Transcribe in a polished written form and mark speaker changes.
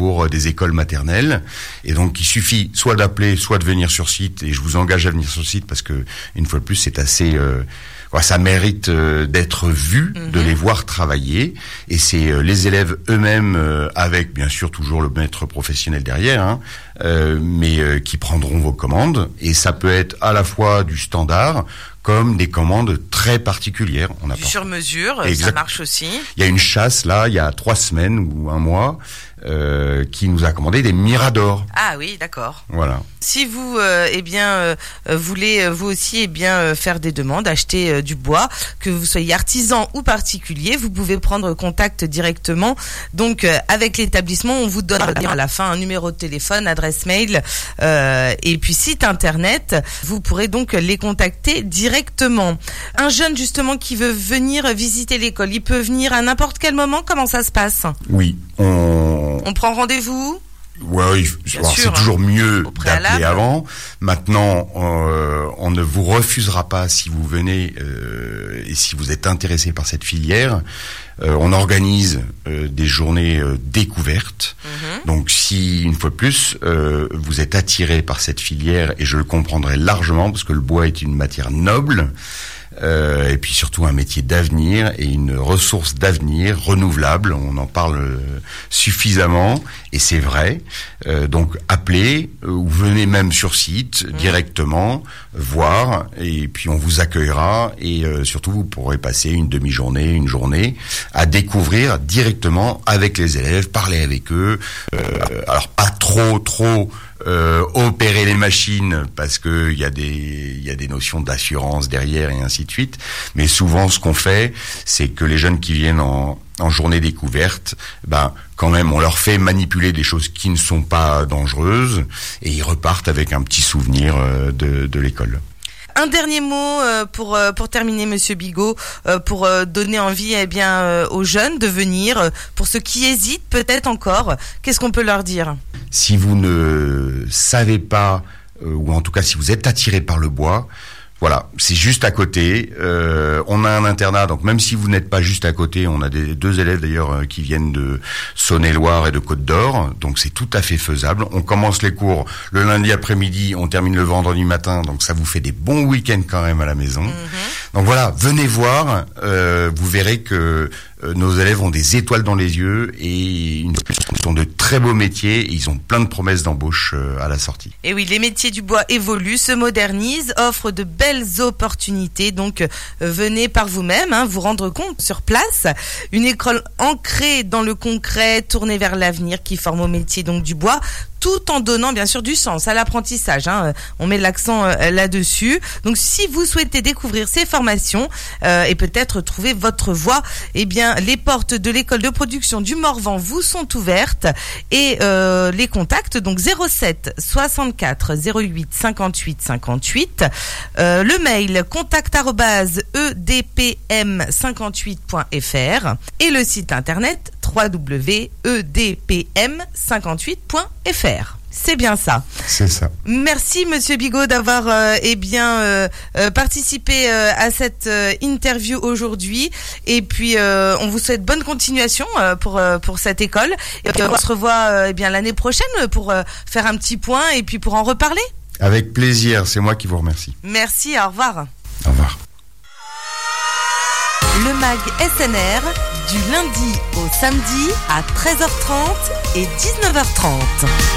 Speaker 1: pour des écoles maternelles. Et donc, il suffit soit d'appeler, soit de venir sur site. Et je vous engage à venir sur site parce que, une fois de plus, c'est assez... ça mérite d'être vu, de les voir travailler. Et c'est les élèves eux-mêmes, avec bien sûr toujours le maître professionnel derrière, mais qui prendront vos commandes. Et ça peut être à la fois du standard, comme des commandes très particulières. On a
Speaker 2: du sur-mesure,
Speaker 1: ça
Speaker 2: marche aussi.
Speaker 1: Il y a une chasse, là, il y a 3 semaines ou 1 mois, qui nous a commandé des miradors.
Speaker 2: Ah oui, d'accord.
Speaker 1: Voilà.
Speaker 2: Si vous, voulez vous aussi, faire des demandes, acheter du bois, que vous soyez artisan ou particulier, vous pouvez prendre contact directement. Donc, avec l'établissement, on vous donne à la fin un numéro de téléphone, adresse mail, et puis site internet. Vous pourrez donc les contacter directement. Un jeune, justement, qui veut venir visiter l'école, il peut venir à n'importe quel moment. Comment ça se passe?
Speaker 1: Oui,
Speaker 2: on prend rendez-vous?
Speaker 1: Ouais, c'est toujours mieux d'appeler avant. Maintenant, on ne vous refusera pas si vous venez et si vous êtes intéressé par cette filière. On organise des journées découvertes. Donc, si une fois de plus vous êtes attiré par cette filière, et je le comprendrai largement parce que le bois est une matière noble. Et puis surtout un métier d'avenir et une ressource d'avenir renouvelable. On en parle suffisamment et c'est vrai. Donc appelez ou venez même sur site directement voir et puis on vous accueillera et surtout vous pourrez passer une demi-journée, une journée à découvrir directement avec les élèves, parler avec eux. Alors pas trop opérer les machines parce que il y a des notions d'assurance derrière et ainsi de suite. Mais souvent, ce qu'on fait, c'est que les jeunes qui viennent en journée découverte, quand même, on leur fait manipuler des choses qui ne sont pas dangereuses et ils repartent avec un petit souvenir de l'école.
Speaker 2: Un dernier mot pour terminer, Monsieur Bigot, pour donner envie aux jeunes de venir. Pour ceux qui hésitent peut-être encore, qu'est-ce qu'on peut leur dire?
Speaker 1: Si vous ne savez pas, ou en tout cas si vous êtes attiré par le bois, voilà, c'est juste à côté. On a un internat, donc même si vous n'êtes pas juste à côté, on a 2 élèves d'ailleurs qui viennent de Saône-et-Loire et de Côte-d'Or, donc c'est tout à fait faisable. On commence les cours le lundi après-midi, on termine le vendredi matin, donc ça vous fait des bons week-ends quand même à la maison. Donc voilà, venez voir, vous verrez que nos élèves ont des étoiles dans les yeux et ils ont de très beaux métiers et ils ont plein de promesses d'embauche à la sortie.
Speaker 2: Et oui, les métiers du bois évoluent, se modernisent, offrent de belles opportunités. Donc venez par vous-même, vous rendre compte sur place. Une école ancrée dans le concret, tournée vers l'avenir, qui forme au métier donc du bois, tout en donnant bien sûr du sens à l'apprentissage. On met l'accent là-dessus. Donc si vous souhaitez découvrir ces formations et peut-être trouver votre voie, les portes de l'école de production du Morvan vous sont ouvertes et les contacts donc 07 64 08 58 58, le mail contact@edpm58.fr et le site internet www.edpm58.fr. C'est bien ça.
Speaker 1: C'est ça.
Speaker 2: Merci Monsieur Bigot d'avoir participé à cette interview aujourd'hui. Et puis on vous souhaite bonne continuation pour cette école. Et puis, on se revoit l'année prochaine pour faire un petit point et puis pour en reparler.
Speaker 1: Avec plaisir, c'est moi qui vous remercie.
Speaker 2: Merci, au revoir.
Speaker 1: Au revoir.
Speaker 2: Le MAG SNR, du lundi au samedi à 13h30 et 19h30.